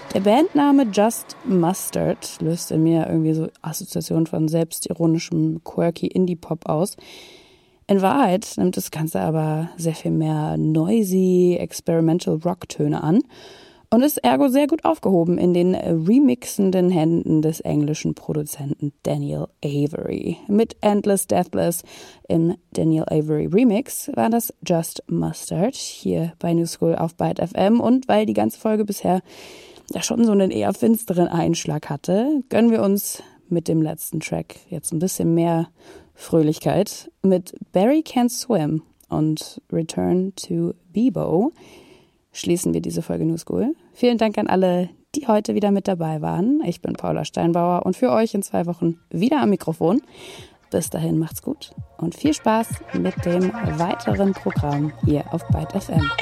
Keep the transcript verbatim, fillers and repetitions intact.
Der Bandname Just Mustard löst in mir irgendwie so Assoziationen von selbstironischem, quirky Indie-Pop aus. In Wahrheit nimmt das Ganze aber sehr viel mehr noisy, experimental Rock-Töne an und ist ergo sehr gut aufgehoben in den remixenden Händen des englischen Produzenten Daniel Avery. Mit Endless Deathless im Daniel Avery Remix war das Just Mustard hier bei New School auf Byte F M. Und weil die ganze Folge bisher ja schon so einen eher finsteren Einschlag hatte, gönnen wir uns mit dem letzten Track jetzt ein bisschen mehr Fröhlichkeit. Mit Barry Can't Swim und Return to Bebo schließen wir diese Folge New School. Vielen Dank an alle, die heute wieder mit dabei waren. Ich bin Paula Steinbauer und für euch in zwei Wochen wieder am Mikrofon. Bis dahin macht's gut und viel Spaß mit dem weiteren Programm hier auf Byte F M.